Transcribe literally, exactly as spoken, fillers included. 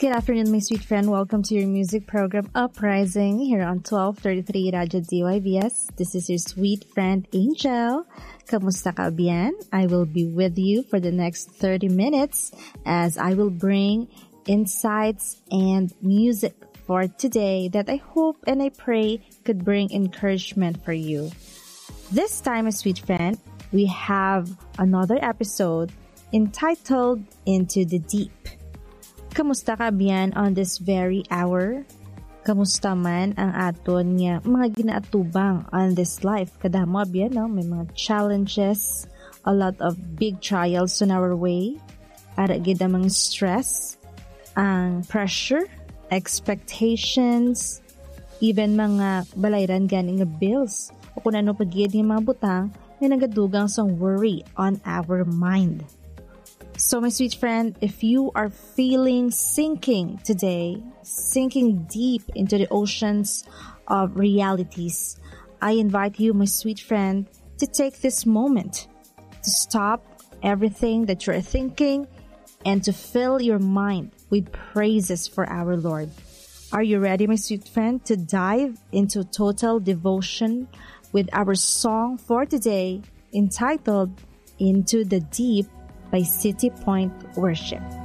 Good afternoon, my sweet friend. Welcome to your music program, Uprising, here on twelve thirty-three Radyo D Y B S. This is your sweet friend, Angel. Kamusta ka bien? I will be with you for the next thirty minutes as I will bring insights and music for today that I hope and I pray could bring encouragement for you. This time, my sweet friend, we have another episode entitled Into the Deep. Kamusta ka biyan on this very hour? Kamusta man ang aton nga mga ginaatubang on this life? Kadamo biyan, no? May mga challenges, a lot of big trials on our way. Ara gid ang mga stress, ang pressure, expectations, even mga balayran ganing nga bills. O kung ano pagiyad ng mga butang na nagadugang sa worry on our mind. So my sweet friend, if you are feeling sinking today, sinking deep into the oceans of realities, I invite you, my sweet friend, to take this moment to stop everything that you're thinking and to fill your mind with praises for our Lord. Are you ready, my sweet friend, to dive into total devotion with our song for today entitled Into the Deep by City Point Worship?